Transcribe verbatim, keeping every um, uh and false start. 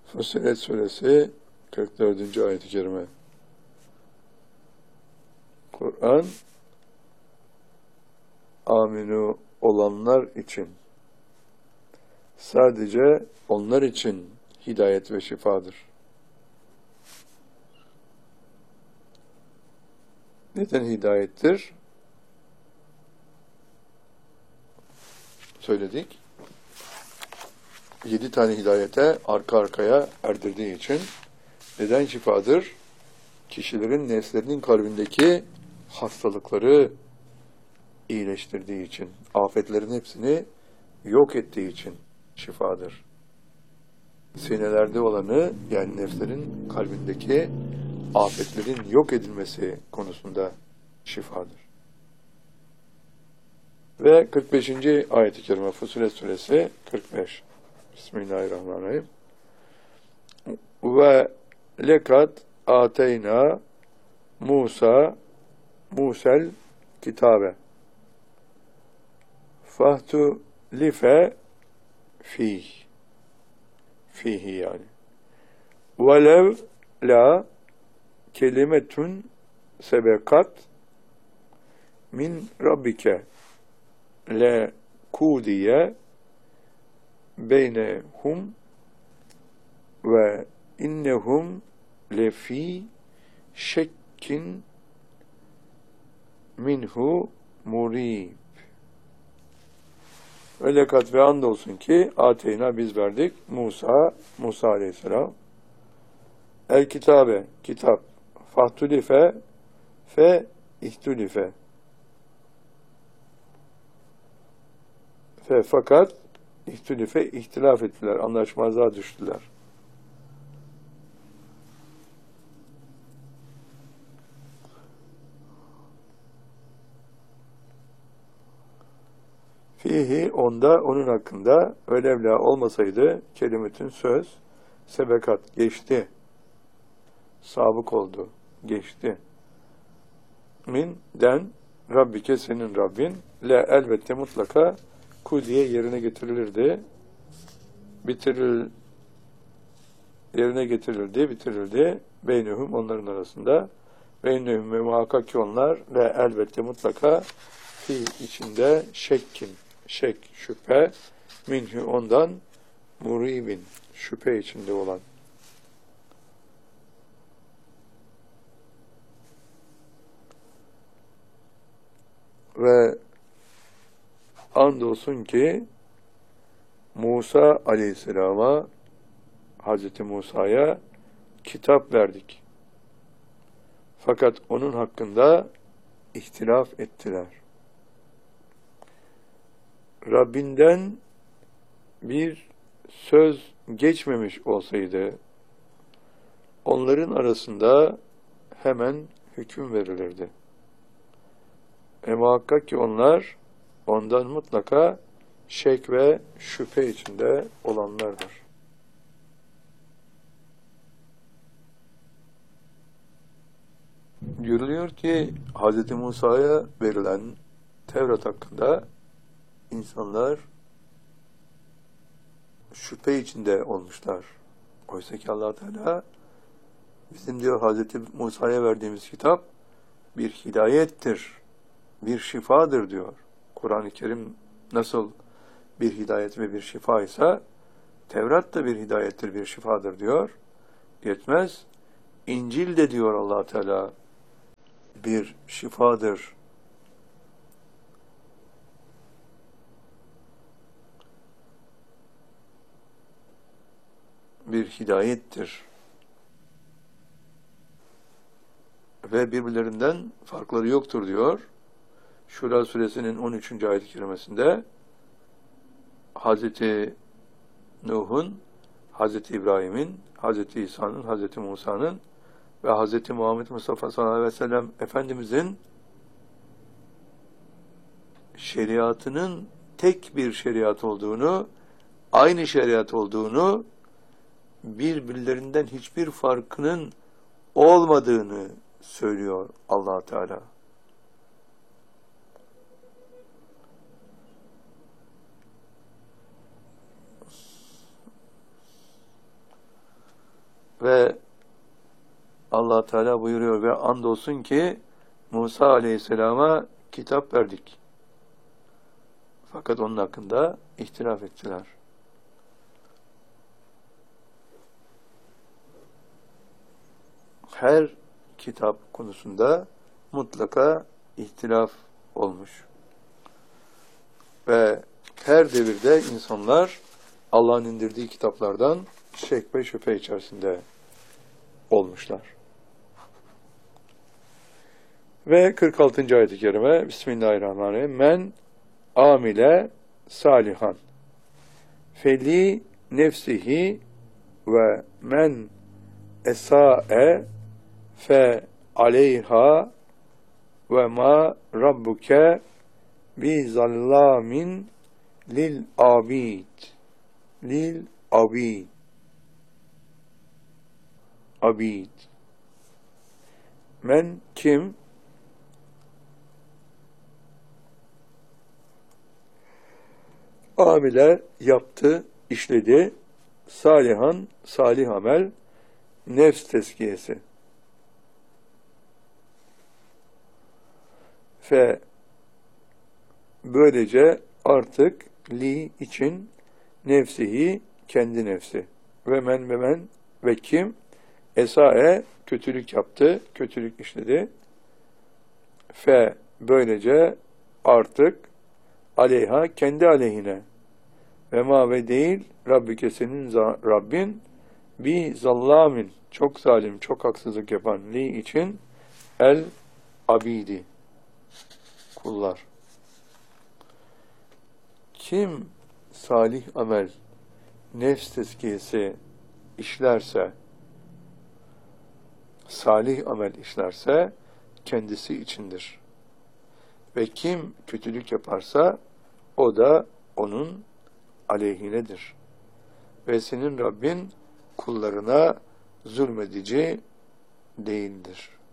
Fussilet Suresi kırk dördüncü ayet-i kerime. Kur'an, aminu olanlar için, sadece onlar için hidayet ve şifadır. Neden hidayettir? Söyledik. Yedi tane hidayete arka arkaya erdirdiği için. Neden şifadır? Kişilerin nefslerinin kalbindeki hastalıkları iyileştirdiği için, afetlerin hepsini yok ettiği için şifadır. Sinelerde olanı, yani nefslerin kalbindeki afetlerin yok edilmesi konusunda şifadır. Ve kırk beşinci ayet-i kerime Fussilet Suresi kırk beş. Bismillahirrahmanirrahim. Ve lekad ateyna Musa Musel kitabe fahtu life fih fihi yani velev la kelimetun sebekat min rabbike le kudiye beynehum ve innehum lefi şekkin minhu murib. Ve lekat ve andolsun ki ateyna biz verdik Musa Musa aleyhisselam el kitabe kitap fahtulife fe ihtulife fe fakat ihtulife ihtilaf ettiler, anlaşmazlığa düştüler. Fihi onda onun hakkında ölevla olmasaydı kelimetin söz sebekat geçti. Sabık oldu. Geçti. Min den Rabbike senin Rabbin le elbette mutlaka kudiye yerine getirilirdi. Bitiril yerine getirildi, bitirildi. Beynühüm onların arasında. Beynühüm ve muhakkak ki onlar ve elbette mutlaka fi içinde şekkin şek, şüphe, minhü ondan, muribin, şüphe içinde olan. Ve andolsun ki Musa aleyhisselama, Hazreti Musa'ya kitap verdik. Fakat onun hakkında ihtilaf ettiler. Rabbinden bir söz geçmemiş olsaydı, onların arasında hemen hüküm verilirdi. E muhakkak ki onlar, ondan mutlaka şek ve şüphe içinde olanlardır. Görülüyor ki Hz. Musa'ya verilen Tevrat hakkında İnsanlar şüphe içinde olmuşlar. Oysa ki Allah Teala bizim diyor Hazreti Musa'ya verdiğimiz kitap bir hidayettir, bir şifadır diyor. Kur'an-ı Kerim nasıl bir hidayet ve bir şifa ise Tevrat da bir hidayettir, bir şifadır diyor. Yetmez. İncil de diyor Allah Teala bir şifadır. Bir hidayettir. Ve birbirlerinden farkları yoktur diyor. Şura suresinin on üçüncü ayet-i kerimesinde Hazreti Nuh'un, Hazreti İbrahim'in, Hazreti İsa'nın, Hazreti Musa'nın ve Hazreti Muhammed Mustafa sallallahu aleyhi ve sellem Efendimizin şeriatının tek bir şeriat olduğunu, aynı şeriat olduğunu, birbirlerinden hiçbir farkının olmadığını söylüyor Allah Teala. Ve Allah Teala buyuruyor ve andolsun ki Musa Aleyhisselam'a kitap verdik. Fakat onun hakkında ihtilaf ettiler. Her kitap konusunda mutlaka ihtilaf olmuş. Ve her devirde insanlar Allah'ın indirdiği kitaplardan şek ve şüphe içerisinde olmuşlar. Ve kırk altıncı ayet-i kerime Bismillahirrahmanirrahim. Men amile salihan feli nefsihi ve men esa'e fe aleyha ve ma rabbuke bi zallamin lil abid lil abid abid men kim amile yaptı, işledi, salihan, salih amel, nefs tezkiyesi. Ve böylece artık li için nefsihi kendi nefsi ve men ve men ve kim esae kötülük yaptı, kötülük işledi. Fe böylece artık aleyha kendi aleyhine ve ma ve değil Rabbike senin Rabbin bi zallamin çok zalim, çok haksızlık yapan li için el abidi kullar. Kim salih amel, nefs tezkiyesi işlerse, salih amel işlerse kendisi içindir. Ve kim kötülük yaparsa o da onun aleyhinedir. Ve senin Rabbin kullarına zulmedici değildir.